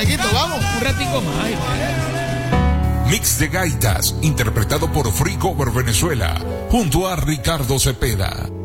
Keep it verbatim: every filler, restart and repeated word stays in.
Alequito, vamos. Un ratico más. ¿eh? Mix de gaitas, interpretado por Free Cover Venezuela, junto a Ricardo Cepeda.